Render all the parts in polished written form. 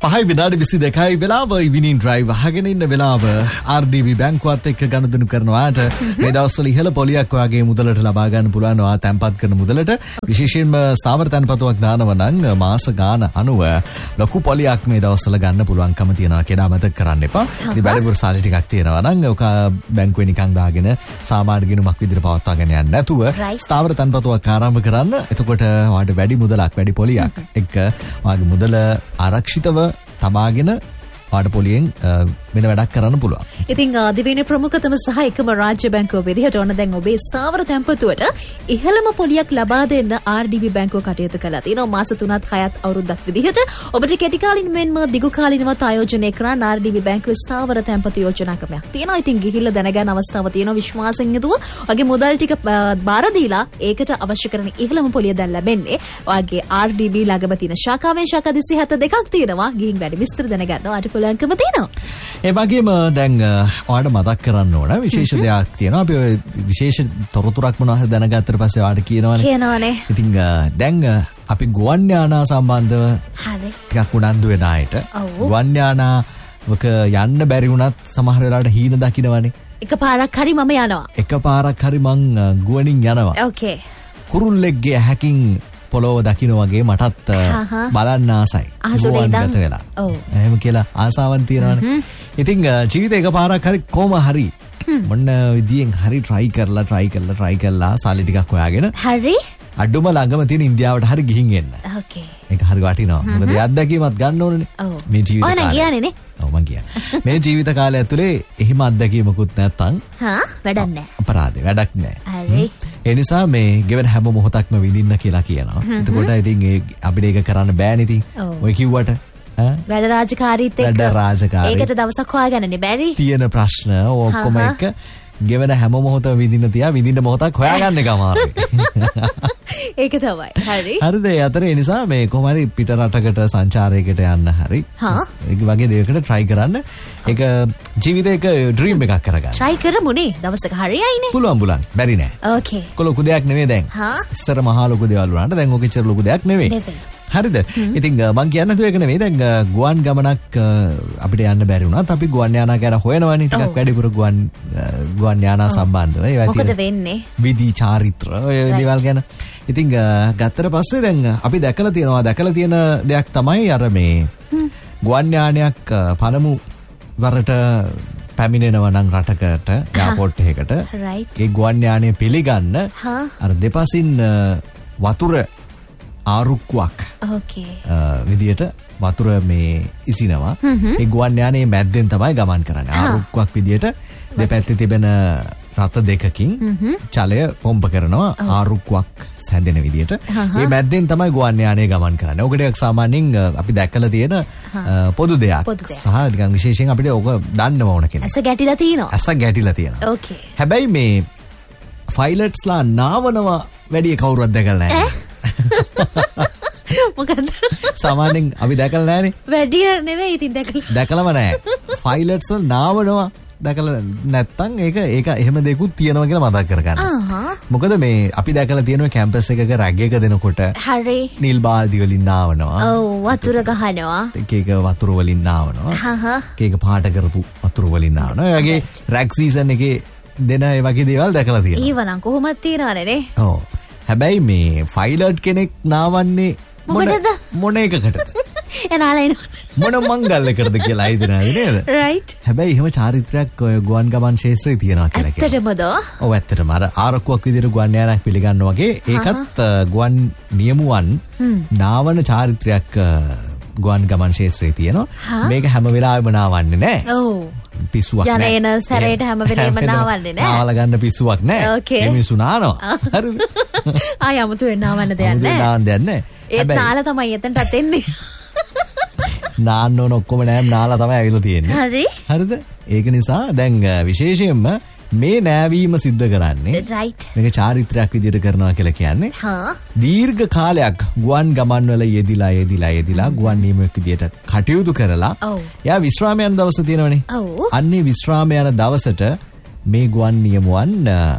5 විනාඩි 22යි වෙලාව ඉවිනින් ඩ්‍රයිව් අහගෙන ඉන්න වෙලාව RDB බැංකුවත් එක්ක ගනුදෙනු කරනවාට මේ දවස්වල ඉහළ පොලියක් ඔයාගේ මුදලට ලබා ගන්න පුළුවන් ඔයා තැන්පත් කරන මුදලට විශේෂයෙන්ම ස්ථාවර තැන්පතුවක් දානවා නම් මාස ගාන අනුව ලොකු පොලියක් මේ දවස්වල ගන්න පුළුවන්කම තියෙනවා කියලා මතක කරන්න එපා. ඉතින් වැඩිපුර සාලි ටිකක් තියෙනවා නම් ඔක බැංකුවේ නිකන් දාගෙන සාමාන්‍ය ගිණුමක් විදිහට පවත්වාගෙන යන්න නැතුව ස්ථාවර තැන්පතුවක් ආරම්භ කරන්න. එතකොට ඔයාට වැඩි මුදලක් වැඩි පොලියක් එක්ක ඔයාගේ මුදල ආරක්ෂිතව තබාගෙන පාඩ පොලියෙන් වෙන වැඩක් කරන්න පුළුවන්. ඉතින් දිවයිනේ ප්‍රමුඛතම සහ එකම රාජ්‍ය බැංකුව විදිහට ඕන දැන් ඔබේ ස්ථාවර තැන්පතුවට ඉහළම පොලියක් ලබා දෙන්න RDB බැංකුව කටයුතු කළා. තියෙනවා මාස 3ත් 6ත් අවුරුද්දක් විදිහට ඔබට කෙටි කාලින මෙන්ම දිගු කාලිනවත් ආයෝජනය කරන RDB බැංකුවේ ස්ථාවර තැන්පතු යෝජනා ක්‍රමයක් තියෙනවා. ඉතින් ගිහිල්ලා දැනගන්න අවස්ථාවක් තියෙනවා. විශ්වාසයෙන් යුතුව ඔයගේ මුදල් ටික බාර දීලා ඒකට අවශ්‍ය කරන ඉහළම පොලිය දැන් ලැබෙන්නේ ඔයගේ RDB ළඟම තියෙන ශාඛාවෙන් ශාඛා 272ක් තියෙනවා. ගිහින් වැඩි විස්තර දැනගන්න ඔයාට පුළුවන්කම තියෙනවා. ඒ වගේම දැන් ඔයාලට මතක් කරන්න ඕන විශේෂ දෙයක් තියෙනවා. අපි ඔය විශේෂ තොරතුරක් මොනවද දැනගත්තට පස්සේ ඔයාලට කියනවනේ. ඉතින් දැන් අපි ගුවන් යානා සම්බන්ධව හරි ටිකක් උනන්දු වෙන අයට ගුවන් යානාවක යන්න බැරි වුණත් සමහර වෙලාවට හීන දකින්නවනේ. එකපාරක් හරි මම යනවා. එකපාරක් හරි මං ගුවනින් යනවා. ඕකේ. කුරුල්ලෙක්ගේ හැකින් පොළොව දකින්න වගේ මටත් බලන්න ආසයි. ගුවන්ගත වෙලා. එහෙම කියලා ආසාවන් තියෙනවනේ. ඉතින් ජීවිතේ එකපාරක් හරි කොහම හරි මොන විදියෙන් හරි try කරලා සාලි ටිකක් හොයාගෙන හරි අඩුම ළඟම තියෙන ඉන්දියාවට හරි ගිහින් එන්න. ඕකේ. ඒක හරි වටිනවා. මොකද ඒ අත්දැකීමත් ගන්න ඕනනේ. මේ ජීවිත කාලේ. ඕන ගියානේ නේ. ඔව් මං ගියා. මේ ජීවිත කාලය ඇතුලේ එහෙම අත්දැකීමකුත් නැත්තම් වැඩක් නැහැ. අපරාධේ වැඩක් නැහැ. හරි. ඒ නිසා මේ ගෙවන හැම මොහොතක්ම විඳින්න කියලා කියනවා. එතකොට ඉතින් අපිට ඒක කරන්න බෑනේ ඉතින්. ඔය කිව්වට වැඩ රාජකාරීත් එක්ක ඒකට දවසක් හොයාගන්නනේ බැරි. තියෙන ප්‍රශ්න ඔක්කොම එක ගෙවන හැම මොහොතම විඳින්න මොහොතක් හොයාගන්න එක අමාරුයි. ඒක තමයි. හරි. හරිද? ඒ අතරේ නිසා මේ කොහොම හරි පිට රටකට සංචාරයකට යන්න හරි. ඒක වගේ දෙයකට try කරන්න. ඒක ජීවිතේක ඩ්‍රීම් එකක් කරගන්න. try කරමුනේ. දවසක හරියයිනේ. පුළුවන්. බැරි නෑ. ඕකේ. ලොකු දෙයක් නෙවෙයි දැන්. ඉස්සර මහා ලොකු දේවල් වුණාට දැන් ඔක ඉච්චර ලොකු දෙයක් නෙවෙයි. හරිද? ඉතින් මං කියන්න හදුව ඒක නෙවෙයි. දැන් ගුවන් ගමනක් අපිට යන්න බැරි වුණාත් අපි ගුවන් යානා ගැන හොයනවනේ. ටිකක් වැඩිපුර ගුවන් යානා සම්බන්ධව. ඒවා මොකද වෙන්නේ? විදි චාරිත්‍ර ඔය දේවල් ගැන. ඉතින් ගත්තට පස්සේ දැන් අපි දැකලා තියෙන දෙයක් තමයි අර මේ ගුවන් යානයක් පළමු වරට පැමිණෙනවා නම් රටකට එයාපෝට් එකකට ඒ ගුවන් යානය පිළිගන්න අර දෙපසින් වතුර ආරුක්කුවක් විදියට වතුර මේ ඉසිනවා. ඒ ගුවන් යානයේ මැද්දෙන් තමයි ගමන් කරන්නේ. ආරුක්කුවක් විදියට දෙපැත්තේ තිබෙන රථ දෙකකින් ජලය පොම්ප කරනවා ආරුක්කුවක් සැදෙන විදියට. මේ මැද්දෙන් තමයි ගුවන් යානය ගමන් කරන්නේ. ඔකට සාමාන්‍යයෙන් අපි දැකලා තියෙන පොදු දෙයක්. සහ නිකන් විශේෂයෙන් අපිට ඕක දන්නව ඕන කෙනෙක්. ඇස ගැටිලා තියෙනවා. ඕකේ. හැබැයි මේ ෆයිලට්ස්ලා නාවනවා වැඩි කවුරුවත් දැකලා නැහැ. මොකද සාමාන්‍යයෙන් අපි දැකලා නැහනේ. වැඩි නෙවෙයි ඉතින් දැකලම නැහැ. ෆයිලට්ස් වල නාවනවා දැකලා නැත්තම් ඒක එහෙම දෙකුත් තියෙනවා කියලා මතක් කරගන්න. මොකද මේ අපි දැකලා තියෙනවා කැම්පස් එකක රැග් එක දෙනකොට හරි නිල් බාල්දි වලින් නාවනවා. ඔව් වතුර ගහනවා. එක වතුර වලින් නාවනවා. එක පාට කරපු වතුර වලින් නාවනවා. ඒ වගේ රැග් සීසන් එකේ දෙන ඒ වගේ දේවල් දැකලා තියෙනවා. ඊවනම් කොහොමද තියනවනේ නේ. ඔව්. හැබැයි මේ ෆයිලට් කෙනෙක් නාවන්නේ මොන එකකටද? මොන මංගල්‍යකටද කියලා හිතනවාද නේද? රයිට්. හැබැයි එහෙම චාරිත්‍රාක් ඔය ගුවන් ගමන් ශාස්ත්‍රයේ තියෙනවා කියලා කියනවා. ඇත්තටමද? ඔව් ඇත්තටම අර ආරක්කුවක් විදිහට ගුවන් යානයක් පිළිගන්න වගේ ඒකත් ගුවන් නියමුවන් නාවන චාරිත්‍රාක් ගුවන් ගමන් ශාස්ත්‍රයේ තියෙනවා. මේක හැම වෙලාවෙම නාවන්නේ නැහැ. ඔව්. පිස්සුවක් නැහැ. යන සැරේට හැම වෙලේම නාවන්නේ නැහැ. නාවල ගන්න පිස්සුවක් නැහැ. ඒ මිනිස්සු නානවා. හරිද? ආයමතු වෙන්න නාවන්න දෙයක් නැහැ. ඒත් නාලා තමයි එතනටත් එන්නේ. නාන්න ඕන ඔක්කොම නෑම් නාලා තමයි ඇවිල්ලා තියෙන්නේ. හරිද? ඒක නිසා දැන් විශේෂයෙන්ම මේ නෑවීම සිද්ධ කරන්නේ මේක චාරිත්‍රාක් විදිහට කරනවා කියලා කියන්නේ. දීර්ඝ කාලයක් ගුවන් ගමන් වල යෙදිලා ගුවන් නියමුවෙක් විදිහට කටයුතු කරලා එයා විශ්‍රාම යන දවස තියෙනවනේ. අන්නේ විශ්‍රාම යන දවසට මේ ගුවන් නියමුවන්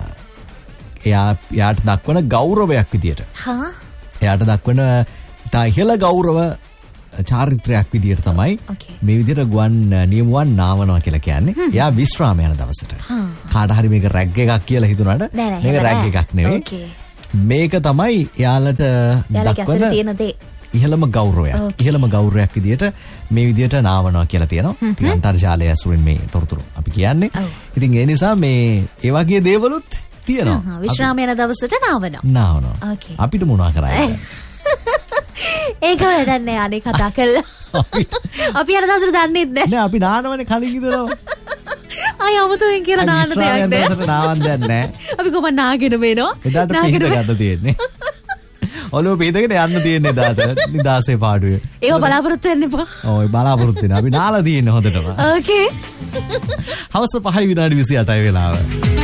එයාට දක්වන ගෞරවයක් විදිහට. එයාට දක්වන ඉතා ඉහළ ගෞරව චාරිත්‍රයක් විදියට තමයි මේ විදියට ගුවන් නියමුවන් නාවනවා කියලා කියන්නේ. එයා විශ්‍රාම යන දවසට. කාට හරි මේක රැග් එකක් කියලා හිතුණාට මේක රැග් එකක් නෙවෙයි. මේක තමයි එයාලට දක්වන තියෙන දේ. ඉහළම ගෞරවයක්. ඉහළම ගෞරවයක් විදියට මේ විදියට නාවනවා කියලා තියෙනවා. ඉතින් අන්තර්ජාලය ඇසුරින් මේ තොරතුරු අපි කියන්නේ. ඉතින් ඒ නිසා මේ ඒ වගේ දේවලුත් තියෙනවා. විශ්‍රාම යන දවසට නාවනවා. නාවනවා. අපිට මොනවා කරන්නේ? ඒක වැඩක් නෑ අනේ කතා කළා. අපි යන දවසට දන්නේ නැහැ. නෑ අපි නානවනේ කලින් ඉඳලා. ආය අමුතුවෙන් කියලා නාන්න දෙයක් නෑ. දවසට නාවන් දෙයක් නෑ. අපි කොහොම නාගෙන මේනවා. එදාට පිට ගන්න තියෙන්නේ. ඔලුව පිටගෙන යන්න තියෙන්නේ එදාට නිදාසේ පාඩුවේ. ඒක බලාපොරොත්තු වෙන්න එපා. ඔව් බලාපොරොත්තු වෙන්න. අපි නාලා තියෙන්නේ හොඳටම. ඕකේ. හවස 5:28 වෙලාව.